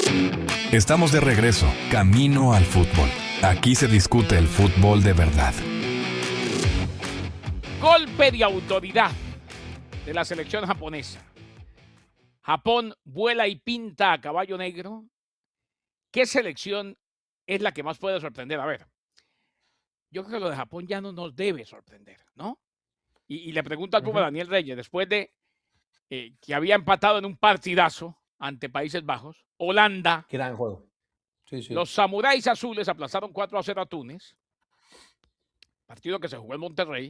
Estamos de regreso, camino al fútbol. Aquí se discute el fútbol de verdad. Golpe de autoridad de la selección japonesa. Japón vuela y pinta a caballo negro. ¿Qué selección es la que más puede sorprender? A ver, yo creo que lo de Japón ya no nos debe sorprender, ¿no? Y le pregunto al Puma Daniel Reyes, después de que había empatado en un partidazo ante Países Bajos, Holanda, Gran juego. Sí. los samuráis azules aplazaron 4-0 a Túnez, partido que se jugó en Monterrey.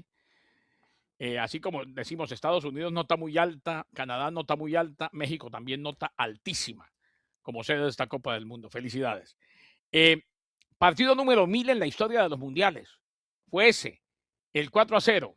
Así como decimos, Estados Unidos nota muy alta, Canadá nota muy alta, México también nota altísima como sede de esta Copa del Mundo. Felicidades. Partido número 1000 en la historia de los mundiales. Fue ese, el 4-0.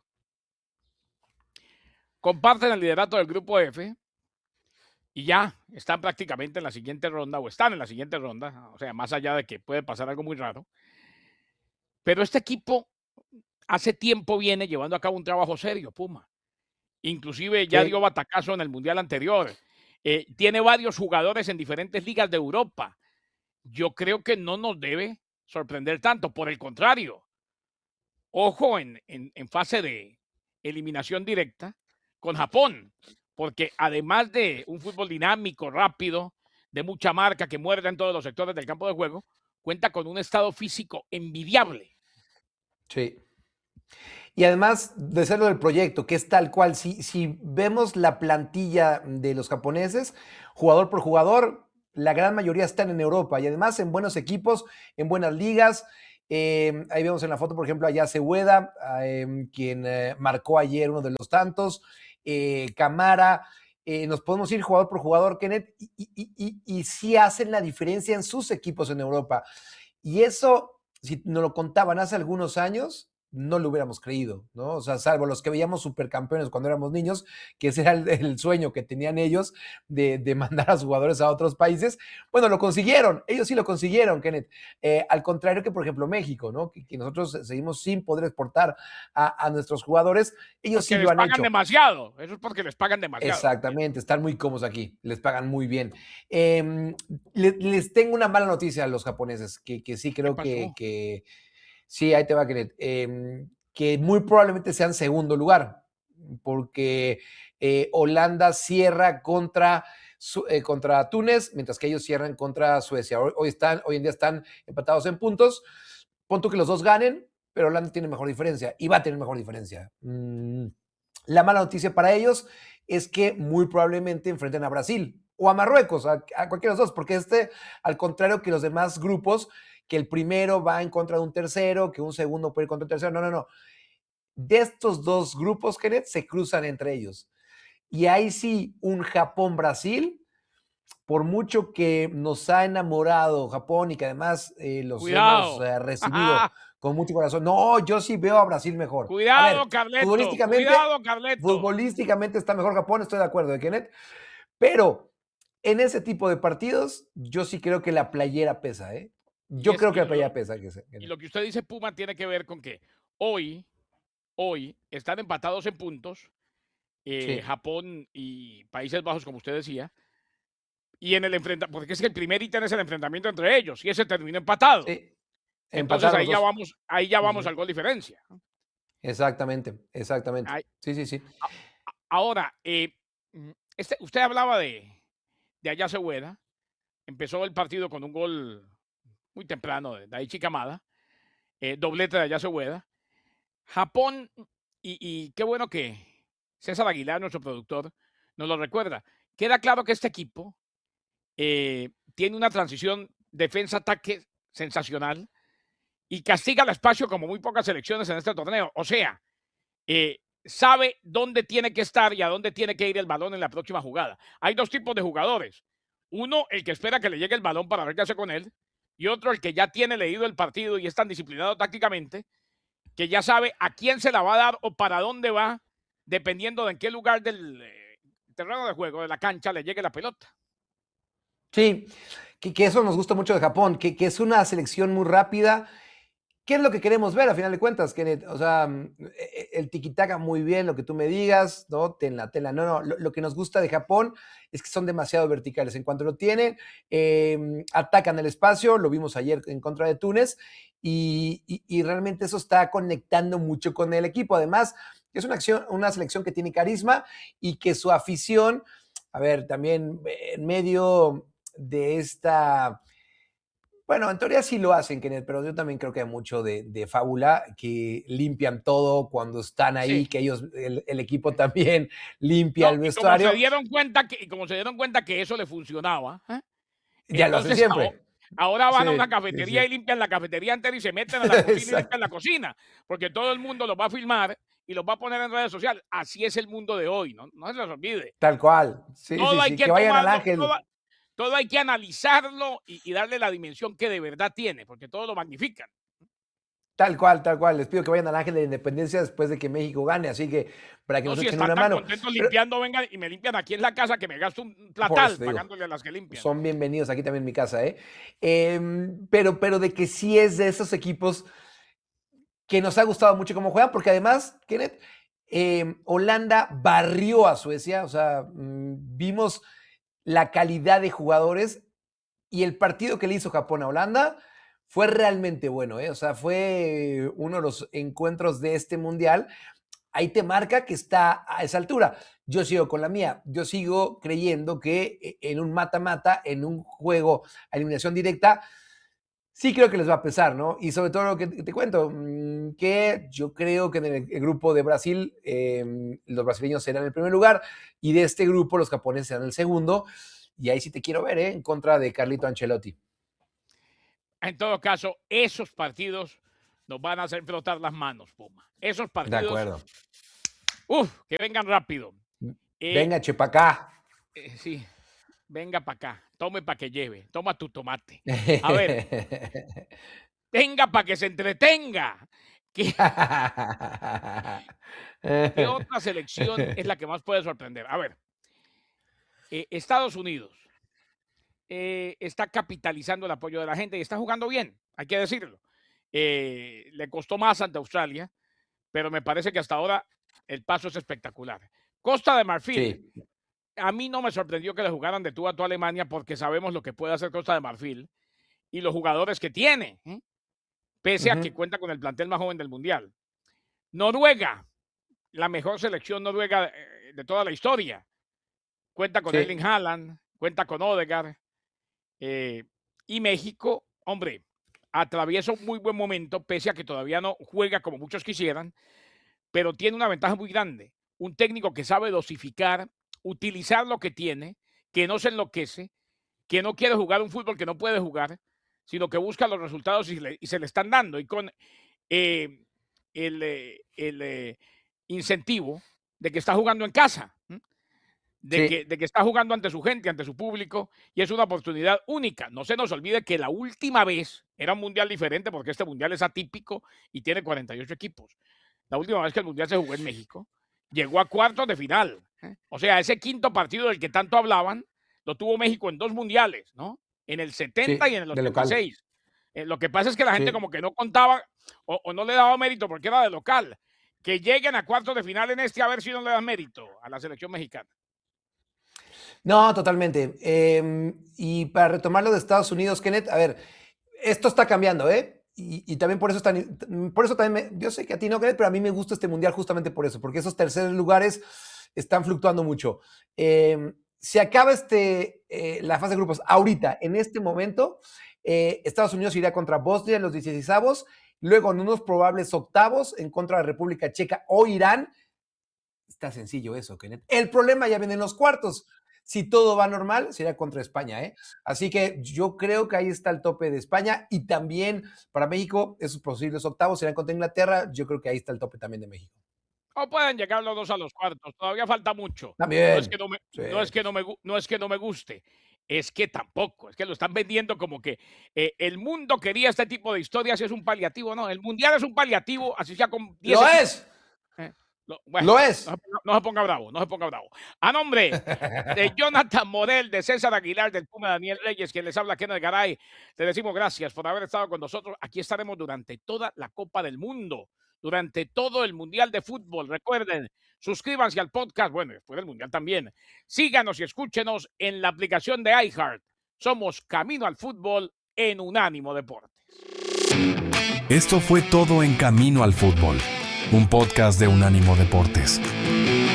Comparten el liderato del grupo F y ya están prácticamente en la siguiente ronda, o están en la siguiente ronda, o sea, más allá de que puede pasar algo muy raro. Pero este equipo hace tiempo viene llevando a cabo un trabajo serio, Puma. Inclusive ya dio batacazo en el mundial anterior. Tiene varios jugadores en diferentes ligas de Europa. Yo creo que no nos debe sorprender tanto. Por el contrario, ojo en fase de eliminación directa con Japón, porque además de un fútbol dinámico, rápido, de mucha marca, que muerde en todos los sectores del campo de juego, cuenta con un estado físico envidiable. Sí. Y además de serlo del proyecto, que es tal cual, si vemos la plantilla de los japoneses, jugador por jugador, la gran mayoría están en Europa y además en buenos equipos, en buenas ligas. Ahí vemos en la foto, por ejemplo, a Yase Ueda, quien marcó ayer uno de los tantos, Camara. Nos podemos ir jugador por jugador, Kenneth, y sí hacen la diferencia en sus equipos en Europa. Y eso, si nos lo contaban hace algunos años, no lo hubiéramos creído, ¿no? O sea, salvo los que veíamos supercampeones cuando éramos niños, que ese era el sueño que tenían ellos de mandar a sus jugadores a otros países. Bueno, lo consiguieron, ellos sí lo consiguieron, Kenneth. Al contrario que, por ejemplo, México, ¿no? Que nosotros seguimos sin poder exportar a nuestros jugadores, ellos porque sí lo han hecho. Les pagan demasiado, eso es porque les pagan demasiado. Exactamente, están muy cómodos aquí, les pagan muy bien. Les tengo una mala noticia a los japoneses, que sí creo que sí, ahí te va, Kenneth, que muy probablemente sean segundo lugar, porque Holanda cierra contra Túnez, mientras que ellos cierran contra Suecia. Hoy en día están empatados en puntos. Pon tú que los dos ganen, pero Holanda tiene mejor diferencia y va a tener mejor diferencia. La mala noticia para ellos es que muy probablemente enfrenten a Brasil o a Marruecos, a cualquiera de los dos, porque al contrario que los demás grupos, que el primero va en contra de un tercero, que un segundo puede ir contra un tercero. No. De estos dos grupos, Kenneth, se cruzan entre ellos. Y ahí sí, un Japón-Brasil, por mucho que nos ha enamorado Japón y que además los hemos recibido con mucho corazón. No, yo sí veo a Brasil mejor. Cuidado, Carleto. Futbolísticamente está mejor Japón, estoy de acuerdo, Kenneth. Pero en ese tipo de partidos, yo sí creo que la playera pesa, ¿eh? Yo creo que la playera pesa. Y lo que usted dice, Puma, tiene que ver con que hoy están empatados en puntos, Sí. Japón y Países Bajos, como usted decía, y en el enfrentamiento, porque es que el primer ítem es el enfrentamiento entre ellos, y ese terminó empatado. Sí. Entonces ahí ya vamos al gol diferencia. Exactamente. Sí. Ahora, usted hablaba de Ayase Ueda, empezó el partido con un gol muy temprano de Daichi Kamada, doblete de Ayase Ueda. Japón, y qué bueno que César Aguilar, nuestro productor, nos lo recuerda. Queda claro que este equipo tiene una transición defensa-ataque sensacional y castiga el espacio como muy pocas selecciones en este torneo. O sea, sabe dónde tiene que estar y a dónde tiene que ir el balón en la próxima jugada. Hay dos tipos de jugadores. Uno, el que espera que le llegue el balón para ver qué hace con él, y otro, el que ya tiene leído el partido y es tan disciplinado tácticamente que ya sabe a quién se la va a dar o para dónde va, dependiendo de en qué lugar del terreno de juego, de la cancha, le llegue la pelota. Sí, que eso nos gusta mucho de Japón, que es una selección muy rápida, ¿qué es lo que queremos ver a final de cuentas, Kenneth? O sea, el tiquitaca muy bien, lo que tú me digas, ¿no? Tela, tela. No, lo que nos gusta de Japón es que son demasiado verticales. En cuanto lo tienen, atacan el espacio, lo vimos ayer en contra de Túnez, y realmente eso está conectando mucho con el equipo. Además, es una selección que tiene carisma y que su afición, a ver, también en medio de esta bueno, en teoría sí lo hacen, Kenneth, pero yo también creo que hay mucho de fábula, que limpian todo cuando están ahí, Sí. que ellos, el equipo también limpia No, el y como se vestuario, dieron cuenta que eso le funcionaba, ya lo hacen entonces siempre. ahora van a Sí, una sí, cafetería sí. y limpian la cafetería entera y se meten a la cocina y limpian Exacto. la cocina, porque todo el mundo los va a filmar y los va a poner en redes sociales. Así es el mundo de hoy, no se les olvide. Tal cual. Sí, Todo sí, hay sí. que Que vayan al tomarlo, Ángel. todo hay que analizarlo y darle la dimensión que de verdad tiene, porque todo lo magnifican. Tal cual, tal cual. Les pido que vayan al Ángel de la Independencia después de que México gane, así que para que No, nos si echen están una tan mano. contentos Pero limpiando, vengan y me limpian aquí en la casa, que me gasto un por eso platal te digo, pagándole a las que limpian. son bienvenidos aquí también en mi casa, ¿eh? Pero de que sí es de esos equipos que nos ha gustado mucho cómo juegan, porque además, Kenneth, Holanda barrió a Suecia, o sea, vimos la calidad de jugadores y el partido que le hizo Japón a Holanda fue realmente bueno, ¿eh? O sea, fue uno de los encuentros de este mundial. Ahí te marca que está a esa altura. Yo sigo con la mía. Yo sigo creyendo que en un mata-mata, en un juego a eliminación directa, sí creo que les va a pesar, ¿no? Y sobre todo lo que te cuento, que yo creo que en el grupo de Brasil, los brasileños serán el primer lugar y de este grupo los japoneses serán el segundo. Y ahí sí te quiero ver, ¿eh? En contra de Carlito Ancelotti. En todo caso, esos partidos nos van a hacer frotar las manos, Puma. Esos De partidos, acuerdo. que vengan rápido. Eh, Venga, chepacá. sí, venga para acá, tome para que lleve, toma tu tomate. A ver, venga para que se entretenga. ¿Qué, ¿Qué otra selección es la que más puede sorprender? A ver, Estados Unidos está capitalizando el apoyo de la gente y está jugando bien, hay que decirlo. Le costó más ante Australia, pero me parece que hasta ahora el paso es espectacular. Costa de Marfil, Sí, a mí no me sorprendió que le jugaran de tú a tú a Alemania porque sabemos lo que puede hacer Costa de Marfil y los jugadores que tiene, pese a que ujú, cuenta con el plantel más joven del Mundial. Noruega, la mejor selección noruega de toda la historia. Cuenta con sí, Erling Haaland, cuenta con Odegaard. Y México, hombre, atraviesa un muy buen momento, pese a que todavía no juega como muchos quisieran, pero tiene una ventaja muy grande. Un técnico que sabe dosificar, utilizar lo que tiene, que no se enloquece, que no quiere jugar un fútbol que no puede jugar, sino que busca los resultados y se le están dando. Y con eh, el incentivo de que está jugando en casa, sí, de que está jugando ante su gente, ante su público, y es una oportunidad única. No se nos olvide que la última vez era un mundial diferente, porque este mundial es atípico y tiene 48 equipos. La última vez que el mundial se jugó en México, llegó a cuartos de final. O sea, ese quinto partido del que tanto hablaban, lo tuvo México en dos mundiales, ¿no? En el 70 y sí, en el de local. 86. Lo que pasa es que la gente Sí. como que no contaba o no le daba mérito porque era de local. Que lleguen a cuartos de final en este, a ver si no le dan mérito a la selección mexicana. No, totalmente. Y para retomar lo de Estados Unidos, Kenneth, a ver, esto está cambiando, ¿eh? Y también por eso por eso también, yo sé que a ti no, Kenneth, pero a mí me gusta este mundial justamente por eso, porque esos terceros lugares están fluctuando mucho. Se acaba la fase de grupos ahorita, en este momento, Estados Unidos irá contra Bosnia en los 16avos, luego en unos probables octavos en contra de República Checa o Irán. Está sencillo eso, Kenneth. El problema ya viene en los cuartos. Si todo va normal, sería contra España, ¿eh? Así que yo creo que ahí está el tope de España y también para México, esos posibles octavos serían contra Inglaterra. Yo creo que ahí está el tope también de México. O pueden llegar los dos a los cuartos, todavía falta mucho. No es que También. no me, Sí. no es que no me guste, es que tampoco, es que lo están vendiendo como que el mundo quería este tipo de historias y es un paliativo. No, el mundial es un paliativo, así sea con 10 ¡Lo equipos. es! ¿eh? Lo es. No se ponga bravo, no se ponga bravo. A nombre de Jonathan Morel, de César Aguilar, del Puma Daniel Reyes, quien les habla, Kenneth Garay, le decimos gracias por haber estado con nosotros. Aquí estaremos durante toda la Copa del Mundo, durante todo el Mundial de Fútbol. Recuerden, suscríbanse al podcast, bueno, después del Mundial también. Síganos y escúchenos en la aplicación de iHeart. Somos Camino al Fútbol en Unánimo Deportes. Esto fue todo en Camino al Fútbol, un podcast de Unánimo Deportes.